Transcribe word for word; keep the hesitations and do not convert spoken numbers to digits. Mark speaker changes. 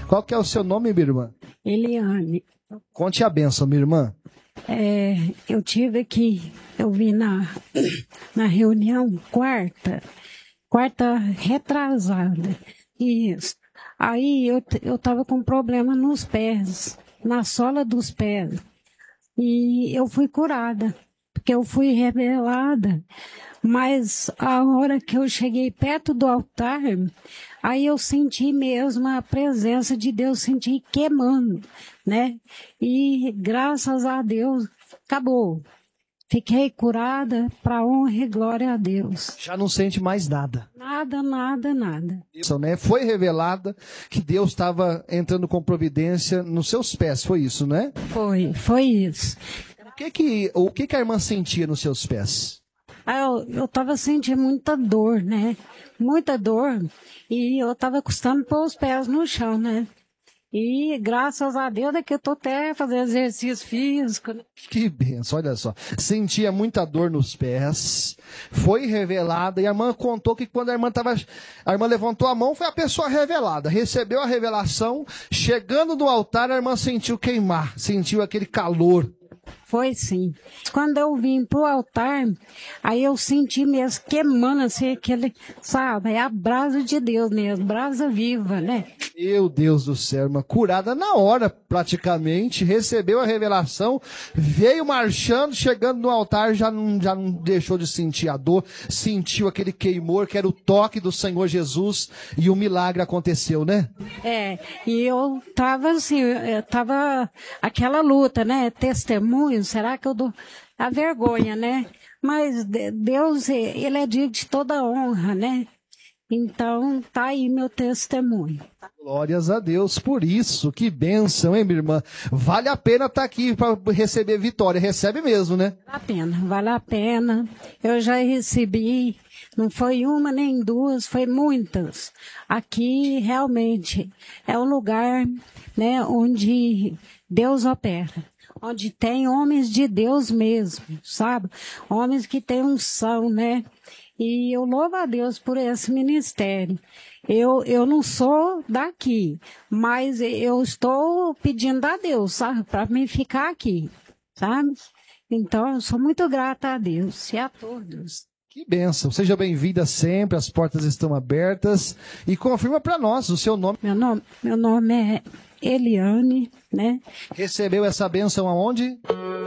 Speaker 1: Qual que é o seu nome, minha irmã?
Speaker 2: Eliane.
Speaker 1: Conte a bênção, minha irmã.
Speaker 2: É, eu tive aqui, eu vim na, na reunião quarta, quarta retrasada. Isso. Aí eu, eu tava com problema nos pés, na sola dos pés. E eu fui curada, porque eu fui revelada. Mas a hora que eu cheguei perto do altar, aí eu senti mesmo a presença de Deus, senti queimando, né? E graças a Deus, acabou. Fiquei curada para honra e glória a Deus.
Speaker 1: Já não sente mais nada.
Speaker 2: Nada, nada, nada.
Speaker 1: Isso, né? Foi revelada que Deus estava entrando com providência nos seus pés, foi isso, né?
Speaker 2: Foi, foi isso.
Speaker 1: O que que, o que que a irmã sentia nos seus pés?
Speaker 2: Aí eu, eu tava sentindo muita dor, né? Muita dor. E eu tava custando pôr os pés no chão, né? E graças a Deus é que eu tô até fazendo exercício físico.
Speaker 1: Que benção, olha só. Sentia muita dor nos pés, foi revelada, e a irmã contou que quando a irmã tava, a irmã levantou a mão, foi a pessoa revelada, recebeu a revelação, chegando no altar, a irmã sentiu queimar, sentiu aquele calor.
Speaker 2: Foi sim. Quando eu vim pro altar, aí eu senti mesmo queimando assim, aquele, sabe, é a brasa de Deus mesmo, brasa viva, né?
Speaker 1: Meu Deus do céu, irmã, curada na hora, praticamente, recebeu a revelação, veio marchando, chegando no altar, já não, já não deixou de sentir a dor, sentiu aquele queimor, que era o toque do Senhor Jesus, e o milagre aconteceu, né?
Speaker 2: É, e eu tava assim, eu tava aquela luta, né, testemunho, será que eu dou a vergonha, né? Mas Deus, ele é digno de toda honra, né? Então, tá aí meu testemunho.
Speaker 1: Glórias a Deus por isso. Que bênção, hein, minha irmã? Vale a pena estar aqui para receber vitória. Recebe mesmo, né?
Speaker 2: Vale a pena, vale a pena. Eu já recebi, não foi uma nem duas, foi muitas. Aqui, realmente, é um lugar, né, onde Deus opera. Onde tem homens de Deus mesmo, sabe? Homens que têm unção, né? E eu louvo a Deus por esse ministério. Eu, eu não sou daqui, mas eu estou pedindo a Deus, sabe? Para mim ficar aqui, sabe? Então, eu sou muito grata a Deus e a todos.
Speaker 1: Que bênção. Seja bem-vinda sempre, as portas estão abertas. E confirma para nós o seu nome.
Speaker 2: Meu nome, meu nome é Eliane, né?
Speaker 1: Recebeu essa bênção aonde?